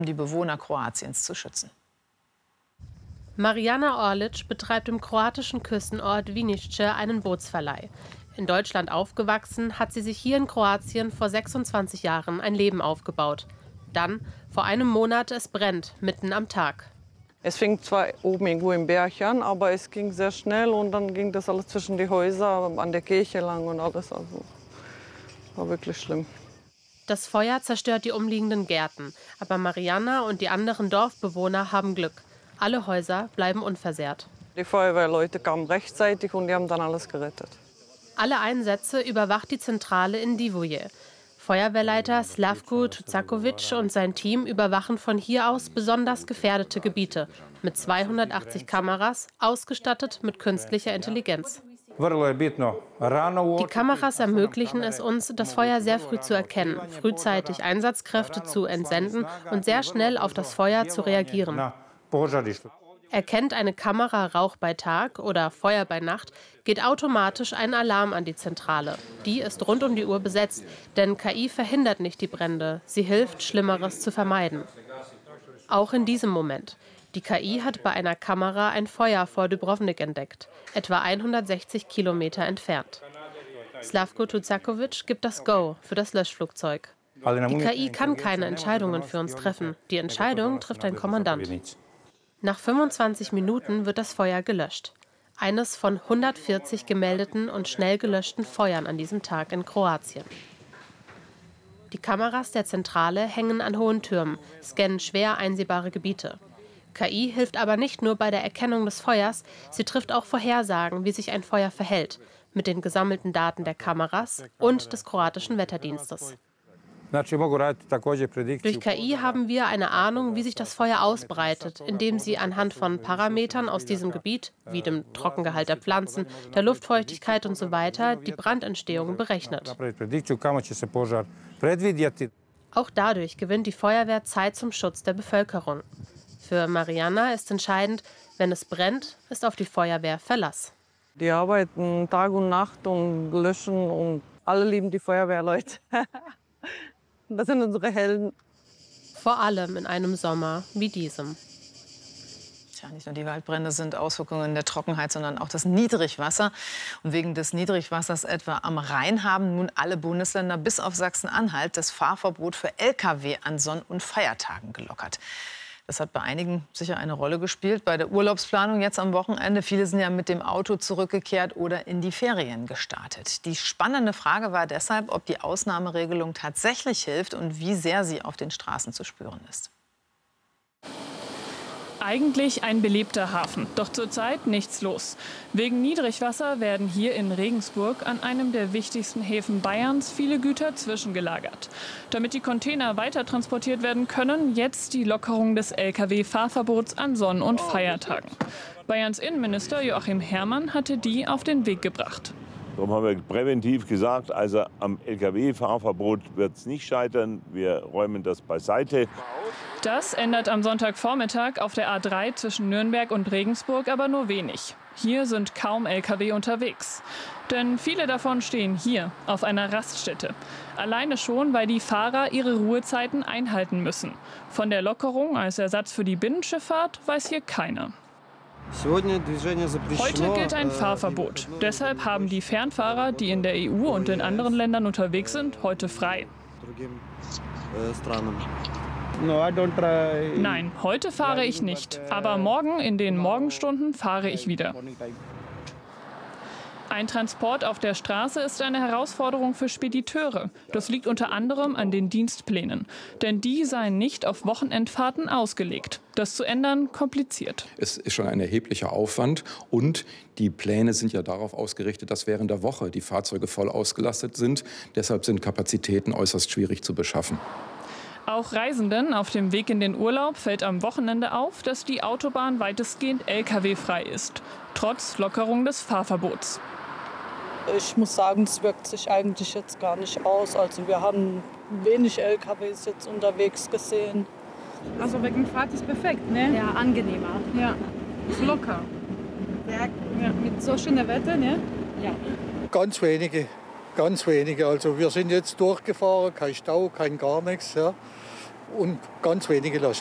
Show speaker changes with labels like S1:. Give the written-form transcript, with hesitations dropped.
S1: um die Bewohner Kroatiens zu schützen.
S2: Marijana Orlic betreibt im kroatischen Küstenort Vinišće einen Bootsverleih. In Deutschland aufgewachsen, hat sie sich hier in Kroatien vor 26 Jahren ein Leben aufgebaut. Dann, vor einem Monat, es brennt, mitten am Tag.
S3: Es fing zwar oben irgendwo im Berg an, aber es ging sehr schnell und dann ging das alles zwischen die Häuser, an der Kirche lang und alles. Also, war wirklich schlimm.
S2: Das Feuer zerstört die umliegenden Gärten, aber Marijana und die anderen Dorfbewohner haben Glück. Alle Häuser bleiben unversehrt.
S3: Die Feuerwehrleute kamen rechtzeitig und die haben dann alles gerettet.
S2: Alle Einsätze überwacht die Zentrale in Divoje. Feuerwehrleiter Slavko Tucakovic und sein Team überwachen von hier aus besonders gefährdete Gebiete mit 280 Kameras, ausgestattet mit künstlicher Intelligenz. Die Kameras ermöglichen es uns, das Feuer sehr früh zu erkennen, frühzeitig Einsatzkräfte zu entsenden und sehr schnell auf das Feuer zu reagieren. Erkennt eine Kamera Rauch bei Tag oder Feuer bei Nacht, geht automatisch ein Alarm an die Zentrale. Die ist rund um die Uhr besetzt, denn KI verhindert nicht die Brände, sie hilft, Schlimmeres zu vermeiden. Auch in diesem Moment. Die KI hat bei einer Kamera ein Feuer vor Dubrovnik entdeckt, etwa 160 Kilometer entfernt. Slavko Tucakovic gibt das Go für das Löschflugzeug. Die KI kann keine Entscheidungen für uns treffen. Die Entscheidung trifft ein Kommandant. Nach 25 Minuten wird das Feuer gelöscht. Eines von 140 gemeldeten und schnell gelöschten Feuern an diesem Tag in Kroatien. Die Kameras der Zentrale hängen an hohen Türmen, scannen schwer einsehbare Gebiete. KI hilft aber nicht nur bei der Erkennung des Feuers, sie trifft auch Vorhersagen, wie sich ein Feuer verhält, mit den gesammelten Daten der Kameras und des kroatischen Wetterdienstes. Durch KI haben wir eine Ahnung, wie sich das Feuer ausbreitet, indem sie anhand von Parametern aus diesem Gebiet, wie dem Trockengehalt der Pflanzen, der Luftfeuchtigkeit usw., die Brandentstehung berechnet. Auch dadurch gewinnt die Feuerwehr Zeit zum Schutz der Bevölkerung. Für Marijana ist entscheidend, wenn es brennt, ist auf die Feuerwehr Verlass.
S3: Die arbeiten Tag und Nacht und löschen und alle lieben die Feuerwehrleute. Das sind unsere Helden.
S2: Vor allem in einem Sommer wie diesem.
S1: Tja, nicht nur die Waldbrände sind Auswirkungen der Trockenheit, sondern auch das Niedrigwasser. Und wegen des Niedrigwassers etwa am Rhein haben nun alle Bundesländer bis auf Sachsen-Anhalt das Fahrverbot für Lkw an Sonn- und Feiertagen gelockert. Das hat bei einigen sicher eine Rolle gespielt bei der Urlaubsplanung jetzt am Wochenende. Viele sind ja mit dem Auto zurückgekehrt oder in die Ferien gestartet. Die spannende Frage war deshalb, ob die Ausnahmeregelung tatsächlich hilft und wie sehr sie auf den Straßen zu spüren ist.
S4: Eigentlich ein belebter Hafen, doch zurzeit nichts los. Wegen Niedrigwasser werden hier in Regensburg, an einem der wichtigsten Häfen Bayerns, viele Güter zwischengelagert. Damit die Container weiter transportiert werden können, jetzt die Lockerung des Lkw-Fahrverbots an Sonn- und Feiertagen. Bayerns Innenminister Joachim Herrmann hatte die auf den Weg gebracht.
S5: Darum haben wir präventiv gesagt, also am Lkw-Fahrverbot wird es nicht scheitern. Wir räumen das beiseite.
S4: Das ändert am Sonntagvormittag auf der A3 zwischen Nürnberg und Regensburg aber nur wenig. Hier sind kaum Lkw unterwegs. Denn viele davon stehen hier, auf einer Raststätte. Alleine schon, weil die Fahrer ihre Ruhezeiten einhalten müssen. Von der Lockerung als Ersatz für die Binnenschifffahrt weiß hier keiner. Heute gilt ein Fahrverbot. Deshalb haben die Fernfahrer, die in der EU und in anderen Ländern unterwegs sind, heute frei. Nein, heute fahre ich nicht. Aber morgen in den Morgenstunden fahre ich wieder. Ein Transport auf der Straße ist eine Herausforderung für Spediteure. Das liegt unter anderem an den Dienstplänen. Denn die seien nicht auf Wochenendfahrten ausgelegt. Das zu ändern, kompliziert.
S6: Es ist schon ein erheblicher Aufwand und die Pläne sind ja darauf ausgerichtet, dass während der Woche die Fahrzeuge voll ausgelastet sind. Deshalb sind Kapazitäten äußerst schwierig zu beschaffen.
S4: Auch Reisenden auf dem Weg in den Urlaub fällt am Wochenende auf, dass die Autobahn weitestgehend Lkw-frei ist, trotz Lockerung des Fahrverbots.
S7: Ich muss sagen, es wirkt sich eigentlich jetzt gar nicht aus. Also wir haben wenig LKWs jetzt unterwegs gesehen.
S8: Also wegen Fahrt ist perfekt, ne?
S9: Ja, angenehmer.
S8: Ja, ist locker. Ja, mit so schönem Wetter, ne?
S9: Ja.
S10: Ganz wenige, ganz wenige. Also wir sind jetzt durchgefahren, kein Stau, kein gar nichts. Ja.
S9: und ganz wenige Lastwagen.